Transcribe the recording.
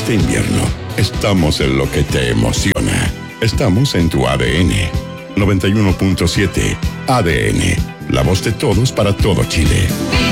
Este invierno, estamos en lo que te emociona. Estamos en tu ADN. 91.7 ADN. La voz de todos para todo Chile.